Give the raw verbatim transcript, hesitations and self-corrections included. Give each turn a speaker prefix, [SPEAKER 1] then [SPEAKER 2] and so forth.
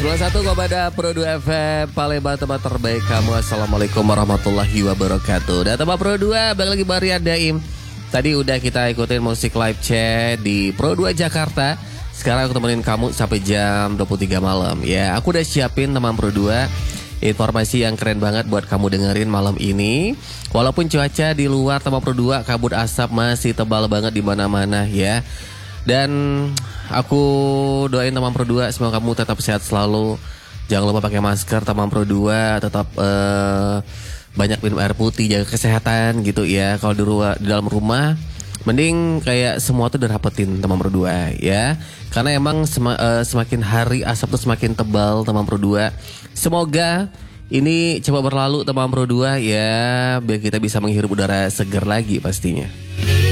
[SPEAKER 1] sembilan puluh satu Komoda Pro dua F M Palembang, tempat terbaik kamu. Assalamualaikum warahmatullahi wabarakatuh. Dan tempat Pro dua, balik lagi Barian Daim. Tadi udah kita ikutin musik live chat di Pro dua Jakarta. Sekarang aku temenin kamu sampai jam dua puluh tiga malam. Ya, aku udah siapin teman Pro dua informasi yang keren banget buat kamu dengerin malam ini. Walaupun cuaca di luar teman Pro dua, kabut asap masih tebal banget di mana-mana ya. Dan aku doain teman Pro dua semoga kamu tetap sehat selalu. Jangan lupa pakai masker teman Pro dua, tetap uh, banyak minum air putih, jaga kesehatan gitu ya. Kalau di, ruang, di dalam rumah mending kayak semua tuh dirapetin teman Pro dua ya. Karena emang sema, uh, semakin hari asap tuh semakin tebal teman Pro dua. Semoga ini coba berlalu teman Pro dua ya, biar kita bisa menghirup udara segar lagi pastinya.